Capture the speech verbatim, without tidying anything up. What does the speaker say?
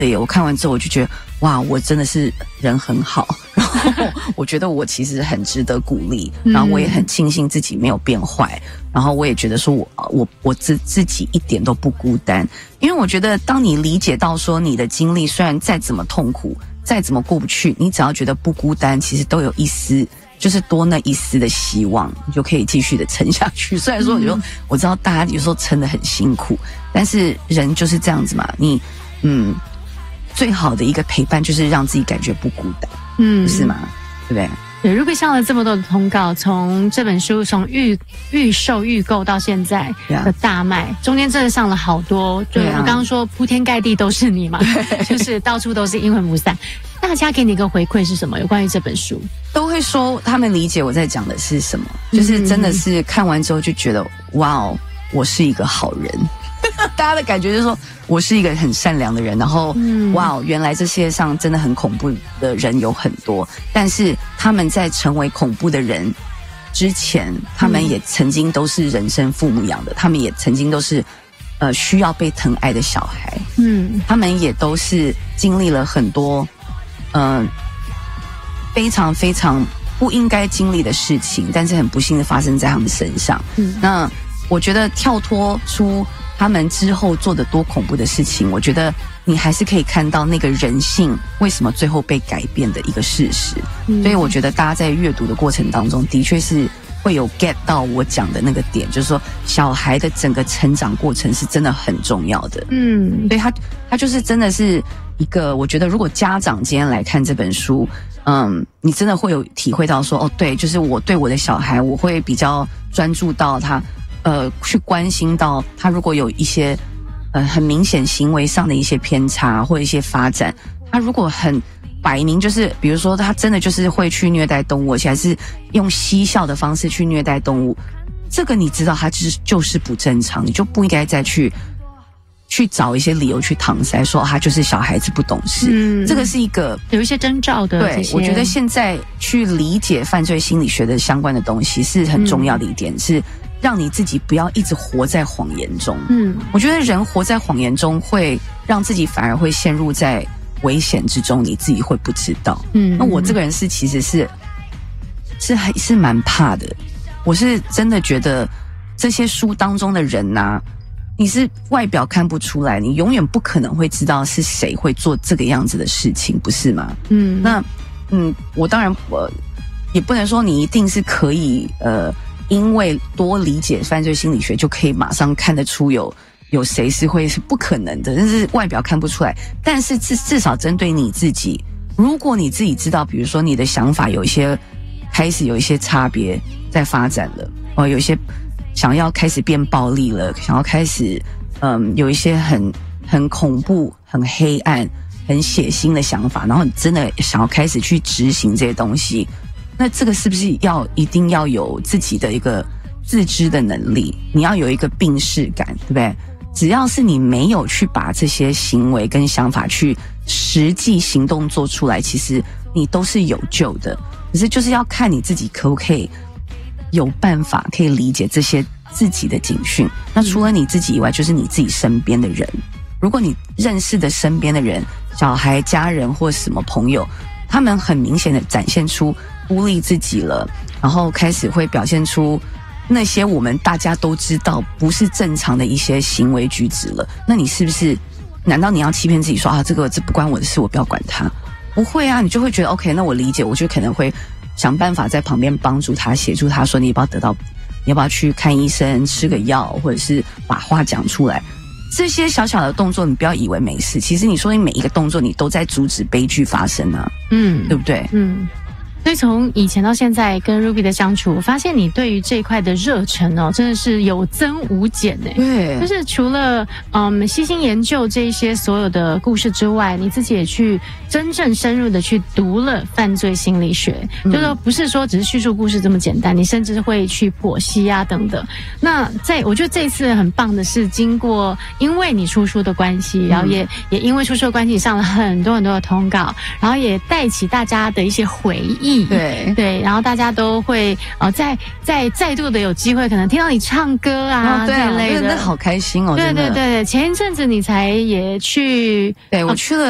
对，我看完之后我就觉得哇，我真的是人很好，然后我觉得我其实很值得鼓励，然后我也很庆幸自己没有变坏，然后我也觉得说我我我自自己一点都不孤单，因为我觉得当你理解到说你的经历虽然再怎么痛苦，再怎么过不去，你只要觉得不孤单，其实都有一丝就是多那一丝的希望，你就可以继续的撑下去。虽然说有时候我知道大家有时候撑得很辛苦，但是人就是这样子嘛，你嗯。最好的一个陪伴就是让自己感觉不孤单，嗯，是吗？对不对？ 对，Ruby上了这么多的通告，从这本书从预预售预购到现在的大卖， yeah. 中间真的上了好多，就我刚刚说铺天盖地都是你嘛，就是到处都是阴魂不散。大家给你一个回馈是什么？有关于这本书， 都会说他们理解我在讲的是什么，就是真的是看完之后就觉得哇哦，我是一个好人。大家的感觉就是说我是一个很善良的人，然后、嗯、哇，原来这世界上真的很恐怖的人有很多，但是他们在成为恐怖的人之前，他们也曾经都是人生父母养的，他们也曾经都是呃需要被疼爱的小孩，嗯，他们也都是经历了很多嗯、呃、非常非常不应该经历的事情，但是很不幸的发生在他们身上。嗯，那我觉得跳脱出他们之后做的多恐怖的事情，我觉得你还是可以看到那个人性为什么最后被改变的一个事实。嗯、所以我觉得大家在阅读的过程当中，的确是会有 get 到我讲的那个点，就是说小孩的整个成长过程是真的很重要的。嗯，所以他他就是真的是一个，我觉得如果家长今天来看这本书，嗯，你真的会有体会到说，哦，对，就是我对我的小孩，我会比较专注到他。呃，去关心到他如果有一些呃很明显行为上的一些偏差或一些发展，他如果很摆明就是比如说他真的就是会去虐待动物，而且还是用嬉笑的方式去虐待动物，这个你知道他就是就是不正常，你就不应该再去去找一些理由去搪塞说他就是小孩子不懂事。嗯，这个是一个有一些征兆的。 对，我觉得现在去理解犯罪心理学的相关的东西是很重要的一点，嗯、是让你自己不要一直活在谎言中。嗯，我觉得人活在谎言中会让自己反而会陷入在危险之中，你自己会不知道。嗯，那我这个人是其实是是还是蛮怕的，我是真的觉得这些书当中的人啊，你是外表看不出来，你永远不可能会知道是谁会做这个样子的事情，不是吗？嗯，那嗯，我当然我也不能说你一定是可以呃。因为多理解犯罪心理学就可以马上看得出有有谁是会是不可能的，但是外表看不出来。但是至至少针对你自己，如果你自己知道，比如说你的想法有一些开始有一些差别在发展了，哦，有一些想要开始变暴力了，想要开始嗯有一些很很恐怖、很黑暗、很血腥的想法，然后你真的想要开始去执行这些东西。那这个是不是要一定要有自己的一个自知的能力？你要有一个病识感，对不对？只要是你没有去把这些行为跟想法去实际行动做出来，其实你都是有救的。可是就是要看你自己可不可以有办法可以理解这些自己的警讯。那除了你自己以外，就是你自己身边的人。如果你认识的身边的人，小孩、家人或什么朋友，他们很明显的展现出孤立自己了，然后开始会表现出那些我们大家都知道不是正常的一些行为举止了，那你是不是难道你要欺骗自己说啊，这个这不关我的事，我不要管他？不会啊，你就会觉得 OK， 那我理解，我就可能会想办法在旁边帮助他，协助他，说你要不要得到，你要不要去看医生，吃个药，或者是把话讲出来。这些小小的动作你不要以为没事，其实你说你每一个动作你都在阻止悲剧发生啊，嗯，对不对？嗯， 所以从以前到现在跟 Ruby 的相处，我发现你对于这一块的热忱哦，真的是有增无减诶。 对， 就是除了嗯悉心研究这一些所有的故事之外，你自己也去真正深入的去读了犯罪心理学，嗯、就是说不是说只是叙述故事这么简单，你甚至会去剖析啊等等。那在我觉得这一次很棒的是，经过因为你出书的关系，然后也、嗯、也因为出书的关系，你上了很多很多的通告，然后也带起大家的一些回忆。 对对，然后大家都会呃再再再度的有机会，可能听到你唱歌啊， 哦、对啊这类的， 那好开心哦！ 对对对对，前一阵子你才也去， 对我去了。